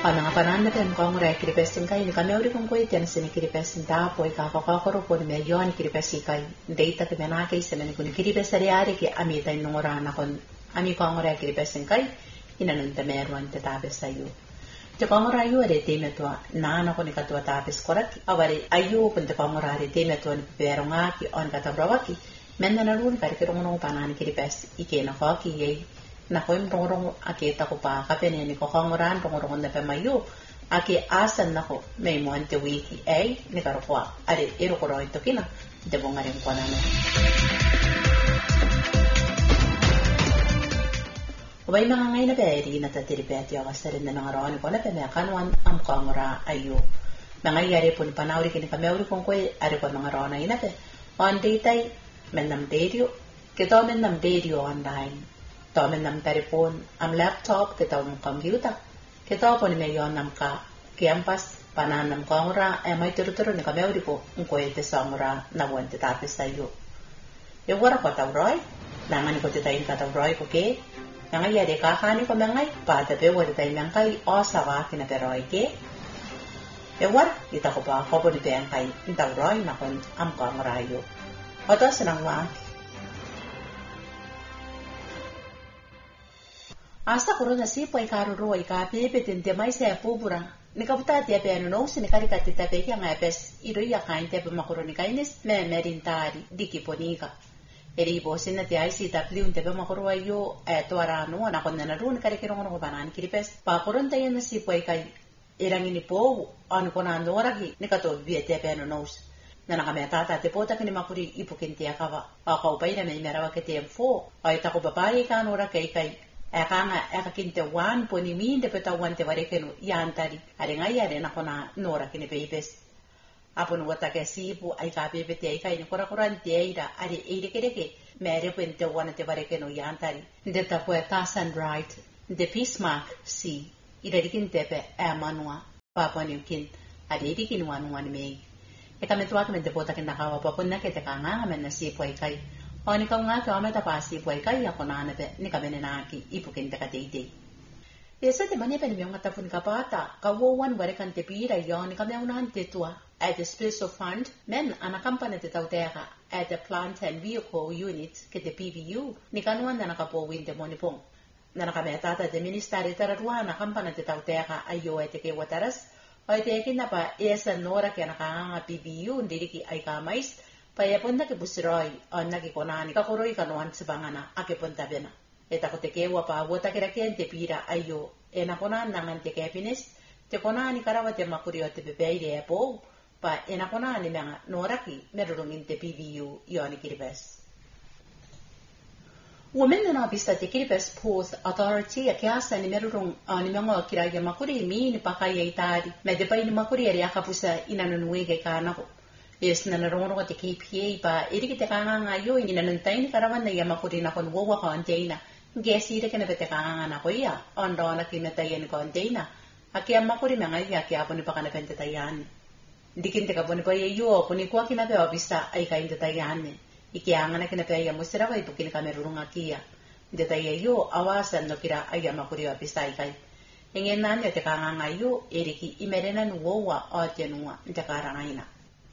Ana pananda tem kong re kiripesing kai ni kami uri kong koi tian sini kiripesing ta poi ka koro po ni medyo ni kiripesi kai data ke mena kai sene ni kuni kiripesari ari ke ami tai nora na kon ami kong re kiripesing kai inanun te meruan te tabes ayu te kong ra ayu are te metua na na koni katua tabes korak awari ayu pun te kong ra are te metua ni peronga ki on kata brawaki menna na run kar ke rongo panani kiripes ike na ko ki ye na koim rong ake ta ko pa ka pene ni ko kongoran rong na pe mayu ake asan na ko me mo ante wiki ai ni karo ko are ero ko roi to kina de bongaren ko na Obai mga ngay na peri na tatiripeti ako sa rin na nangaroon ko na pemekanuan am kongora ayo mga yari po ni panawri kini kami uri kong koy ari ko nangaroon na inape on day menam radio kito menam radio online Tomen nam telepon, am laptop, kita am computer. Kita po ni mayon nam ka campus, panan nam kongora, may turu-turu ni kami uripo, ungkoy te songora na buwan te tapis tayo. Yung wala ko tawroy, nangan ko te tayo katawroy ko ke, nangan yari kakani ko mangay, patape wala tayo mangkay, o sawa kinaperoy ke. Yung wala, ita ko pa ako po ni pangkay, intawroy na kon am kongora yo. O to sinang waki. Asa kuro na si poi karo roi ka pepe tente mai se pubura ni kaputa te pe no se ni karika te te pe nga pes iro ya kain te pe makuro ni kainis me merintari diki ponika eri bo sinna te ai si ta pliun te pe makuro ayo to ara no na kon na run kare kiro ngono banan kiripes pa koron te na si poi kai erang ini po an konando ora ki ni kato vie te pe no na nakameta ta te pota kini makuri ipukinti akawa ka upai na me merawa ke te fo ai ta ko babai ka no ra kai eka kinte wan poni min de peta wan te vare kenu yantari are ngai are na kona nora kini peipes apon wata ke sipu ai ka pepe te ai kai ni kora te ira are ire kereke mere pente wan te vare kenu yantari de ta po ta sun right de pismark si ire kinte pe manua papa ni kin are ire kin wan me eka metwa ke de pota ke na kawa papa na ke te kanga men na sipu ai kai Oni ka nga ka meta pasi poi kai ya kona na pe ni ka menena ki ipukin te ka teite. Esa te mane pe ni nga tapun ka pata ka wo wan ware kan te pira yo ni ka me unan te tua at the special fund men ana kampane te tautera at the plant and vehicle unit ke te PVU ni ka nuan na ka po win te monipong. Na ka meta ta te ministeri taradua na kampane te tautera ayo te ke wataras o te kina pa esa nora ke na ka nga PVU ndiri ki ai ka mais Paya punta ke busiroi on nagi konani ka koroi ka noan sibangana ake punta bena eta ko te kewa pa wota kira te pira ayo ena konan nangan te happiness te konani karawa te makurio te bebeire po pa ena konani nga noraki merurungin te PVU yoni kiribes Women na bista te kiribes Port Authority akiasa ni merurung ni mga kiraya makuri mi ni pakaya itari me de pa ni makuri eri akapusa inanunuige kana ko Yes, na naroon ko te KPA pa iri kita kanga ngayo ini nanantay ni karawan na yamakuri na kon wawa container. Gesi ire kana bete kanga na ko ya. Ondo na kinatayan container. Aki amakuri mga ya ki apo ni pa kana pentatayan. Dikin te kaponi pa yo puni ko kinabe obista ay kain tatayan. Iki anga na kinabe ya musira pa ipukin kamerurung akia. Detaye yo awasan no kira ay amakuri obista ay kay. Ingin nan te kanga ngayo iri ki imerena nuwa o tenua te karangayna.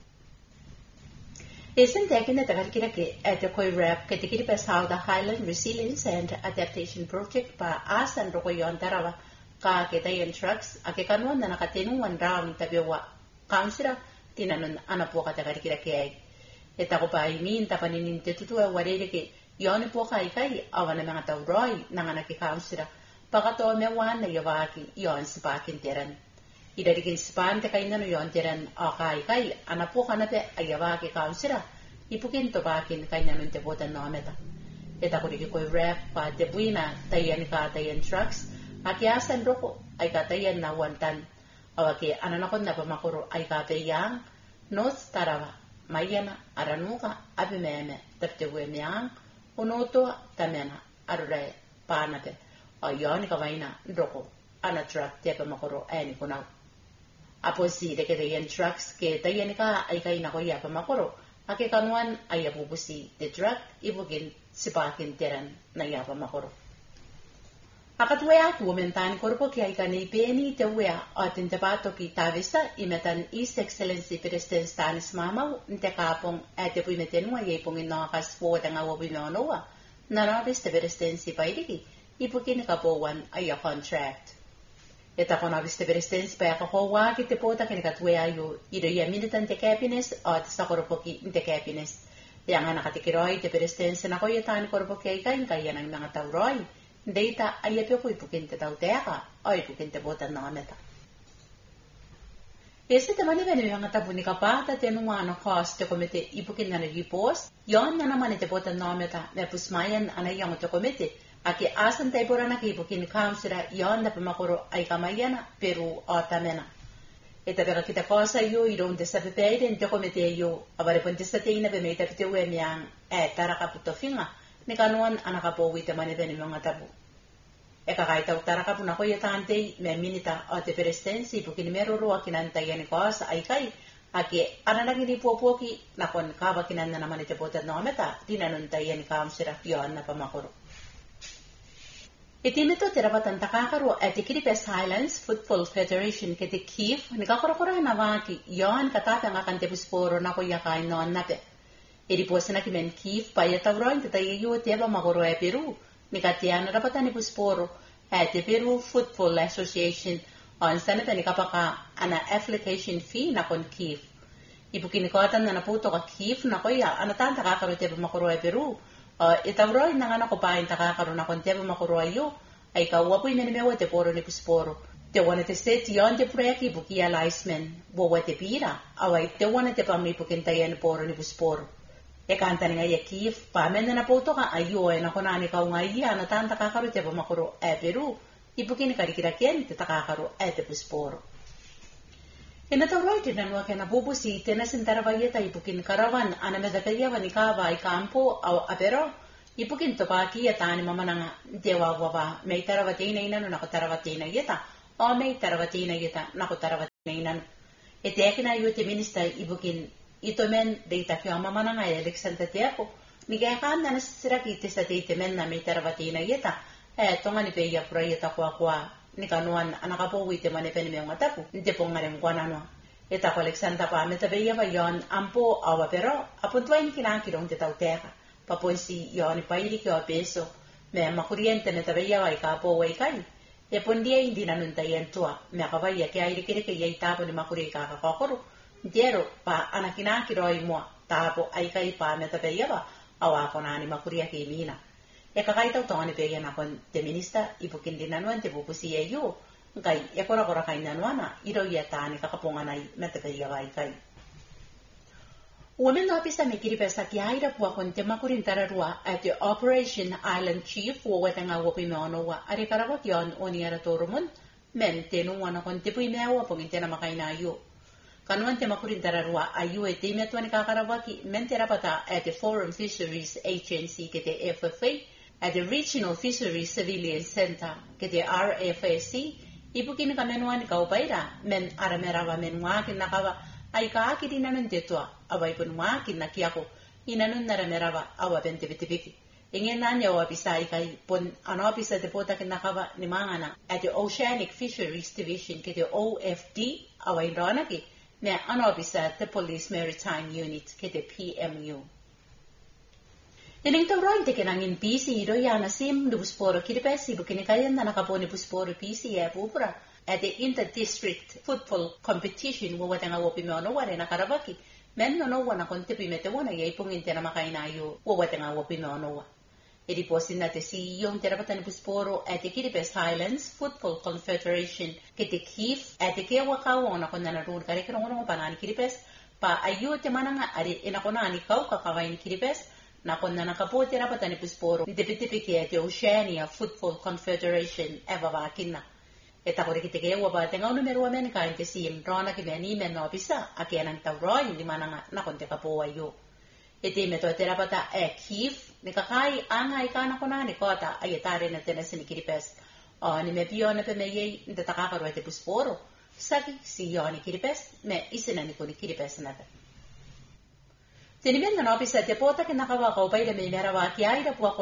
Isn't taking the Takariki at the Koi Rap, Katikiri Pasau, the Highland Resilience and Adaptation Project by As and Rokoyon Tarawa, Ka Ketayan Trucks, Akekanon and Akatenu and Round Tabewa, Councillor, Tinanon Anapoka Takariki. Etakopa, mean Tapanin Tetua, Wadeke, Yonipoka Ikai, Avanamata Roy, Nanganaki Councillor, Pakato Mewan, Yavaki, Yon Sparking Terran. Idarikin span te kainan yon tiran akai kai anapoka na pe ayawa ke kausira ipukin to bakin kainan te botan no meta eta ko ko rap pa te buina tayan ka tayan trucks akiasan roko ay ka tayan na wantan awake ananakon na pamakuro ay ka pe yang nos tarawa mayana aranuka abimeme tapte wemyang unoto tamena arre panate ayon ka vaina roko ana truck te pamakuro ani kunau Apo si de que tayan trucks ke tayan ka ay kay nako ya pamakuro ake kanuan ay apupusi de truck ibugin sipakin tiran na ya pamakuro Akatwea tuomentaan korpokia ikani pieni tewea atin tepato ki tavista imetan His Excellency President Stanis Mamau ntekapong ate puimetenua yeipongin nakas vuotanga wopimenoa nanaviste presidency paidiki ipukin kapowan aya contract. Eta konaviste presidency pa kakowa ki tepota kinikatwea yo idoya militan te cabinet at sa korpoki te cabinet. Yang nakatikiroy te presidency na koyetan korpokia ikain kaya ng mga tauroy. Data ay apyo ipukin te tauteka ay ipukin te botan na meta. Ese te mani venu yang tabuni kapata te nuano cost te komite ipukin na nagipos yon na naman te botan na meta me pusmayan ana yang te komite aki asan te borana ki ipukin councilor yon na pamakoro ay kamayana Peru otamena. Eta pera kita cosa yo iron te sapepeiden te komite yo abare ponte stateina be meita te wemiang taraka putofinga ni kanuan anakapowi te mani venu yang tabu. Eka kaita utaraka puna ko yatante me minita ate presidency pukin meroro kinanta yani kosa aikai aki ananagini popoki nakon kaba kinanda naman ite potat no meta tinanunta yani kamsira yon na pamakoro. Itimito terapatan takakaro ate Kiribes Highlands Football Federation kete Kiev nikakorokora na waki yon katata nga kantepusporo na ko yakai non nape. Iriposena kimen Kiev pa yatawroin tatayo teba makoro e Peru. Nikatiana rapatan ni Pusporo at the Peru Football Association on Senate ni kapaka ana application fee na kon Kiev. Ipukinikatan na naputo ka Kiev na koya anatan takakaro teba makoro e Peru. Itawroy na nga nakupain takakaro na kon teba makoro ayo ay kawapoy menimewa te poro ni Pusporo. Te wana te state yon te proyeki bukia laismen buwa te pira away te wana te pamipukintayan poro ni Pusporo. Kanta nga ya Kiev pa menda na poto ka ayo na konani ka nga iya na tanta kakaro te pamakoro e Peru ipukin karikiraken te takakaro e te Pusporo. Inatawroy tinanwa ke nabubusi tenasin taravayeta ipukin karawan ana medakaya vanikava ikampo au apero ipukin topaki yatani mamananga dewa wawa may taravatina inano nakotarawatina yeta o may taravatina yeta nakotarawatina inano. Etekina yu te minister ipukin itomen data kyo mamana nga election tatiako nigakan na nasiraki sa men na may taravatina yeta tonga ni peya proyeta kwa ni kanuan anakapowi te manepen me ngatapu nte pongarem kwanano eta koleksan pa metabeya ba yon ampo awa pero apuntwain kinakirong te tauteka paponsi yon pairi kyo peso me makuriente metabeya ba ikapo wai kai pondia hindi nanuntayan tua me akabaya kaya irikire kaya itapo ni makuri kakakokoro Diero pa anakinakiroi mua tapo aikai pa metapeya awako na ni makuria ke mina. Kakaita utongani peya na kon te minister ipukin dinanuan te pupusi yo ngai ekora kora kainanuana iro yatani kakaponganai metapeya aikai. Women officer ni Kiribes ki haira po kon te makurin tararua at the Operation Island Chief wo wetanga wo pimeno wa ari karawat yon oni ara torumun men tenuana kon te puimewa pongintena makainayo. Kanuan te makurin tararua ayu e te metua ni kakarawaki menterapata at the Foreign Fisheries Agency ke te FFA at the Regional Fisheries Civilian Center ke te RFSC ipukin ka menua ni kaupaira men aramerawa menwakin nakawa ay kaaki dinanon tetua away punwakin nakiako inanon naramerawa awa pentibitibiki. Ingen nanya wa pisay kay pon ano pisa te pota kinakawa ni mangana at the Oceanic Fisheries Division ke te OFD away ronaki me anobisa the Police Maritime Unit kete PMU. Ining tawroin te kinangin PC iro yana sim du Pusporo Kiribes ibukinikayan na nakaponi Pusporo PC e pupura at the Inter-District Football Competition wawatanga wopimeno wale na karawaki men no wana kontepi mete wana yaipungin te na makainayo wawatanga wopimeno wa. Ediposin na te CEO terapatan Pusporo at the Kiribes Highlands Football Confederation kete Kiev at the Kewakawa na kung nanarun karikirong panani Kiribes pa ayo te mananga ari inakonani kau kakaway Kiribes na kung nanakapo terapatan Pusporo tipitipiki at the Oceania Football Confederation evawakin na. Eta kore kite kewa ba tenga numero amen kain te sim rona kimeni men no bisa akianang tawroy di mananga na kung te kapo ayo. Iti meto terapata Kiev nikakai angay ka na kuna ni kota ay etare na tenas ni Kiribes. Ni me piyo na pemeye ntatakakaroy te Pusporo. Saki si yo ni Kiribes me isinan ko ni Kiribes na te. Tiniben na nopisa te pota kinakawakaw pa ila may merawa ki ay na po akon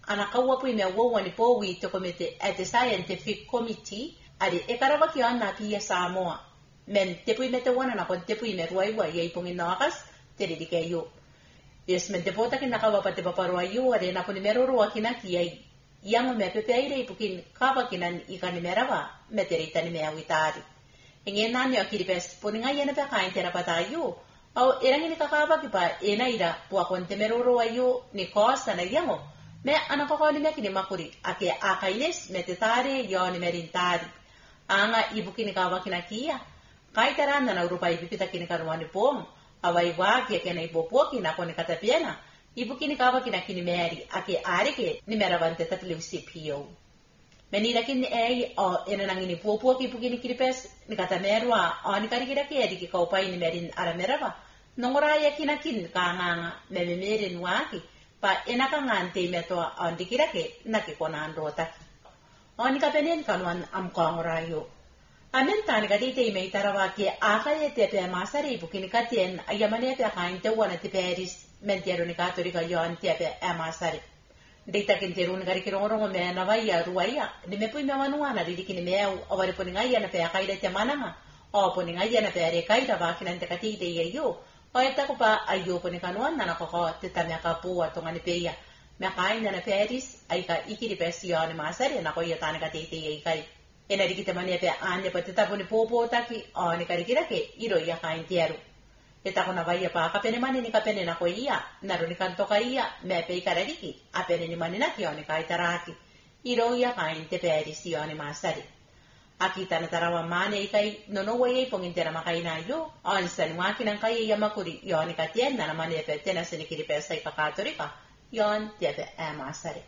anakawa po imewo wani po wito komite at the scientific committee adi ekarawa ki na pia Samoa men tepu imete wana na kon tepu imerwaiwa yai pong inakas tedi dikayo yes men tepo takin nakawa pati paparwayo adi na poni meroro kina kiyai yang me pepeire ipukin kava kinan ikani merawa meterita ni meawitari ingin nani akiri pes poninga yana pa kain terapatayo au erangini kakaba kipa enaira puwa konte meroro ayo ni kosa na yango me anakakoni me kini makuri ake akaines metetare yoni merintari anga ibukini kawa kinakia kai taranda na urupa ibipita kini karwani pom awai waki kena ipopo kina koni katapiena ibukini kawa kini meri ake arike ni meravante tapiliusi pio menira kini o enanangini popo ki ibukini kiripes ni katamerwa o ni karikira ke edi ki kaupai ni merin aramerava nongoraya kinakin kanganga mememerin waki pa enaka ngante meto andikira ke nakikona andota oni kapenen kanwan amkangorayo amen tani kadite ime tarawa ke akaye te pe masari bukini katien ayamane pe kainte wana te peris mentiero ni katori ka yon te pe amasari dita kinteru ni kari kirongo me na vaya ruaya ni me pui me manuana dikini me awari poninga na pe akaide te mananga o poninga na pe re kaida ba kinante katite yeyo o eta ko pa ayo ponikanuan na ko te tamya ka pu atongani peya me kaina na peris ai ka ikiri pesio ni masari na ko yata na katite yei kai ena dikite mane pe ane patita poni popo taki o ni kari kirake iro ya kainteru eta ko na vaya pa ka pene mane ni ka pene na ko ia na ro ni kanto ka ia me pe ikarariki a pene ni mane na ki o ni kai taraki iro ya kainte peris yo ni masari akita na tarawa mane ikai nono waye pongintera makaina yo ansan waki nang kaya yamakuri yon ikatien na mane pe tena sinikiri pesa ikakatorika yon tiape amasare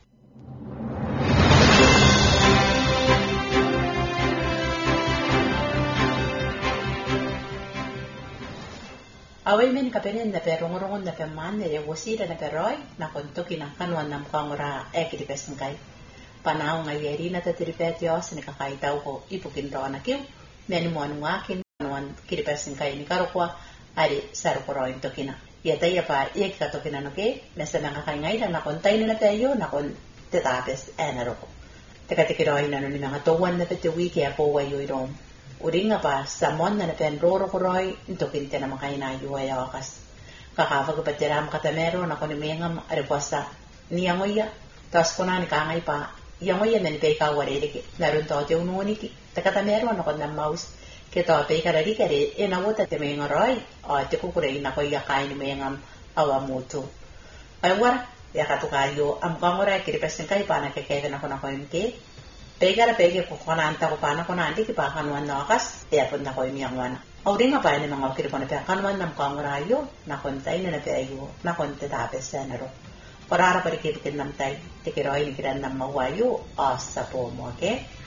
away men kapenen na perongorongon na pemane re wasira na peroy na kontoki na kanwan nam kangora ekiri pesngkai panao nga yeri na tatiripet yos ni kakaitaw ko ipukin raw na kiw meni mo anuakin anuan kiripesin kay ni karokwa ari sarukoroin tokina yata pa ik ka tokina no ke nasa mga kaingay na nakontay na tayo nakon tetapes enaroko tekatikiroi na no ni mga tuwan na petewi kaya ko wayo irom uringa pa samon na pen roro koroi tokin tena makainayo ayakas kakavag patiram katamero na konimengam aripwasa niyangoya tas kunani kangay pa yang oye men pe ka warere ke narun to te unoni ki takata mero no kon na mouse ke to pe ka ri kare e na wota te me ngoroi a te ku kure ina ko ya kai ni me ngam awa mutu ai wara ya ka to ka yo am ka ngora ki pesen kai pa na ke na ko ke pe ka ra pe ke ko na anta ko pa na ko na andi ki pa kan wan na kas e apun na ko ni yang wana au ringa pa ni mga ki ko na pe kan wan nam ka ngora yo na kon tai na pe yo na kon te ta pe na ro Parara para kita namtai, te kiroi ni kiran nam mawayo asa po mo, okay?